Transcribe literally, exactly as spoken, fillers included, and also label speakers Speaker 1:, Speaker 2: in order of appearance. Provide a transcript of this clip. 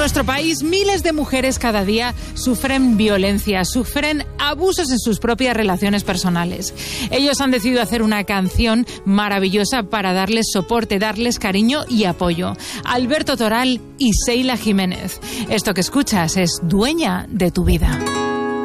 Speaker 1: nuestro país, miles de mujeres cada día sufren violencia, sufren abusos en sus propias relaciones personales. Ellos han decidido hacer una canción maravillosa para darles soporte, darles cariño y apoyo. Alberto Toral y Seila Jiménez. Esto que escuchas es Dueña de tu vida.